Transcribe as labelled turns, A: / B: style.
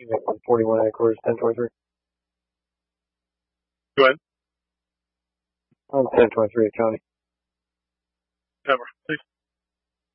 A: 41 headquarters, 1023.
B: Go ahead.
A: 1023 at County.
B: Cover, please.